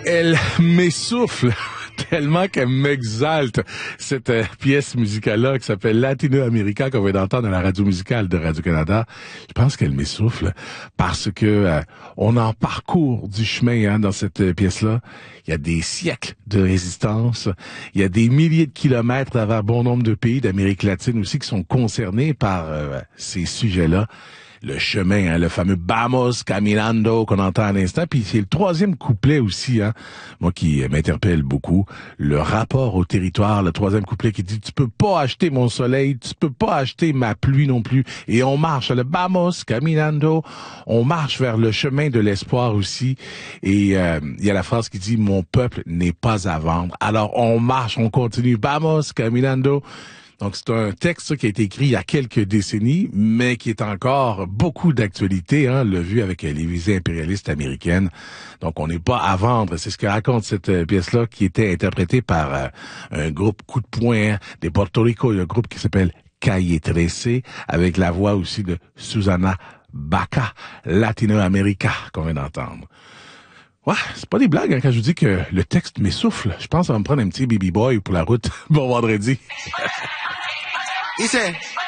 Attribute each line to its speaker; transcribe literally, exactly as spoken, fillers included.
Speaker 1: Elle m'essouffle tellement qu'elle m'exalte, cette euh, pièce musicale-là qui s'appelle Latino America qu'on vient d'entendre à la radio musicale de Radio-Canada. Je pense qu'elle m'essouffle parce que euh, on en parcourt du chemin hein, dans cette euh, pièce-là. Il y a des siècles de résistance. Il y a des milliers de kilomètres à travers bon nombre de pays d'Amérique latine aussi qui sont concernés par euh, ces sujets-là. Le chemin, hein, le fameux Vamos Caminando qu'on entend à l'instant. Puis c'est le troisième couplet aussi, hein, moi qui m'interpelle beaucoup. Le rapport au territoire, le troisième couplet qui dit « Tu peux pas acheter mon soleil, tu peux pas acheter ma pluie non plus. » Et on marche, le Vamos Caminando, on marche vers le chemin de l'espoir aussi. Et euh, il y a la phrase qui dit « Mon peuple n'est pas à vendre. » Alors on marche, on continue, Vamos Caminando. Donc, c'est un texte qui a été écrit il y a quelques décennies, mais qui est encore beaucoup d'actualité, hein, le vu avec les visées impérialistes américaines. Donc, on n'est pas à vendre. C'est ce que raconte cette euh, pièce-là, qui était interprétée par euh, un groupe coup de poing hein, des Porto Rico, un groupe qui s'appelle Calle trece, avec la voix aussi de Susana Baca, Latino America, qu'on vient d'entendre. Ouais, c'est pas des blagues hein, quand je vous dis que le texte m'essouffle. Je pense qu'on va me prendre un petit baby boy pour la route. Bon vendredi.
Speaker 2: He said,